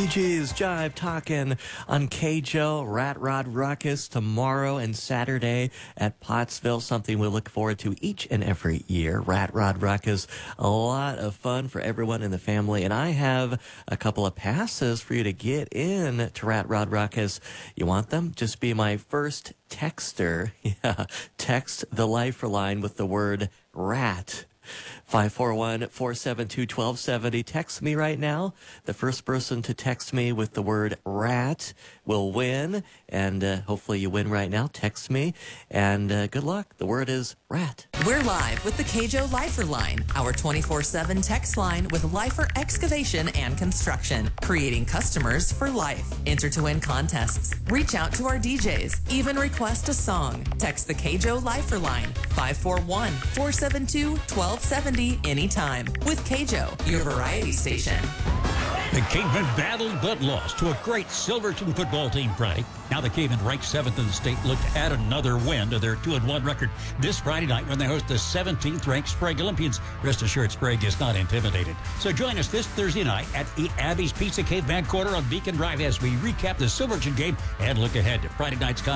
DJs Jive talking on KJO, Rat Rod Ruckus tomorrow and Saturday at Pottsville. Something we look forward to each and every year. Rat Rod Ruckus, a lot of fun for everyone in the family. And I have a couple of passes for you to get in to Rat Rod Ruckus. You want them? Just be my first texter. Yeah, text the Lifeline with the word rat. 541-472-1270. Text me right now. The first person to text me with the word rat will win. And hopefully you win right now. Text me. And good luck. The word is rat. We're live with the KJO Lifeline, our 24/7 text line with Lifer Excavation and Construction, creating customers for life. Enter to win contests. Reach out to our DJs. Even request a song. Text the KJO Lifeline, 541-472-1270 anytime. With KJO, your variety station. The Cavemen battled but lost to a great Silverton football team Friday. Now the Cavemen, ranked 7th in the state, look to add another win to their 2-1 record this Friday night when they host the 17th-ranked Sprague Olympians. Rest assured, Sprague is not intimidated. So join us this Thursday night at Abby's Pizza Caveman Quarter on Beacon Drive as we recap the Silverton game and look ahead to Friday night's contest.